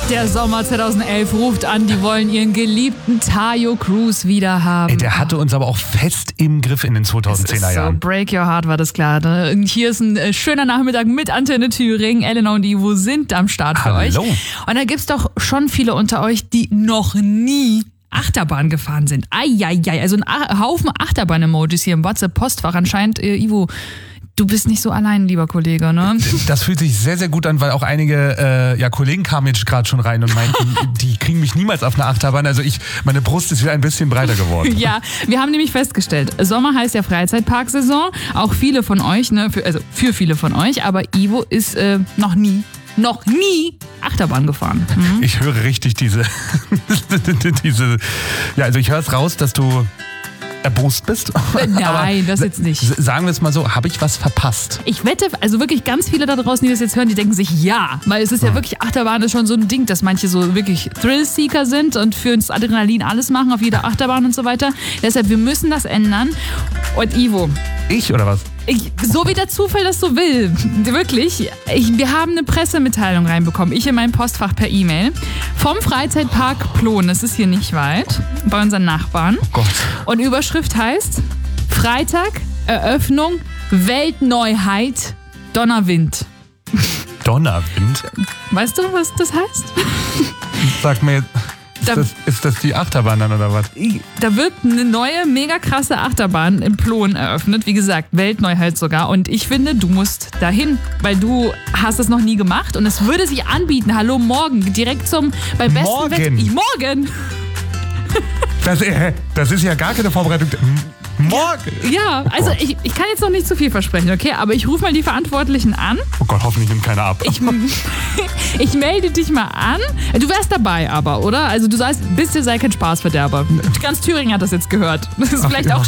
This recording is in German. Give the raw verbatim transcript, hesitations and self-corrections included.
Der Sommer zweitausendelf ruft an, die wollen ihren geliebten Tayo Cruz wieder haben. Ey, der hatte uns aber auch fest im Griff in den zweitausendzehner Jahren. So, Break Your Heart war das klar. Ne? Und hier ist ein äh, schöner Nachmittag mit Antenne Thüringen. Elena und Ivo sind am Start für Hallo. euch. Und da gibt's doch schon viele unter euch, die noch nie Achterbahn gefahren sind. Eieiei, also ein A- Haufen Achterbahn-Emojis hier im WhatsApp-Postfach. Anscheinend, äh, Ivo, du bist nicht so allein, lieber Kollege, ne? Das fühlt sich sehr, sehr gut an, weil auch einige äh, ja, Kollegen kamen jetzt gerade schon rein und meinten, die kriegen mich niemals auf eine Achterbahn. Also ich, meine Brust ist wieder ein bisschen breiter geworden. Ja, wir haben nämlich festgestellt, Sommer heißt ja Freizeitparksaison. Auch viele von euch, ne, für, also für viele von euch, aber Ivo ist äh, noch nie, noch nie Achterbahn gefahren. Mhm. Ich höre richtig diese, diese, ja, also ich höre es raus, dass du erbost bist. Nein, Aber das jetzt nicht. Sagen wir es mal so, habe ich was verpasst? Ich wette, also wirklich ganz viele da draußen, die das jetzt hören, die denken sich, ja, weil es ist ja wirklich, Achterbahn ist schon so ein Ding, dass manche so wirklich Thrill-Seeker sind und für uns Adrenalin alles machen auf jeder Achterbahn und so weiter. Deshalb, wir müssen das ändern. Und Ivo, Ich oder was? ich, so wie der Zufall das so will, wirklich, ich, wir haben eine Pressemitteilung reinbekommen, ich in meinem Postfach per E-Mail, vom Freizeitpark Plon, das ist hier nicht weit, bei unseren Nachbarn. Oh Gott. Und Überschrift heißt, Freitag, Eröffnung, Weltneuheit, Donnerwind. Donnerwind? Weißt du, was das heißt? Sag mir, ist Da- das, ist das die Achterbahn dann oder was? Da wird eine neue, mega krasse Achterbahn im Plon eröffnet. Wie gesagt, Weltneuheit sogar. Und ich finde, du musst dahin, weil du hast es noch nie gemacht. Und es würde sich anbieten, hallo, morgen, direkt zum, bei besten Morgen? Wetter- Ich, morgen! Das, äh, das ist ja gar keine Vorbereitung. M- Morgen! Ja, also Gott. ich, ich kann jetzt noch nicht zu viel versprechen, okay? Aber ich rufe mal die Verantwortlichen an. Oh Gott, hoffentlich nimmt keiner ab. Ich, ich melde dich mal an. Du wärst dabei aber, oder? Also du sagst, bist dir sei kein Spaßverderber. Ganz Thüringen hat das jetzt gehört. Das ist Ach, vielleicht ja. auch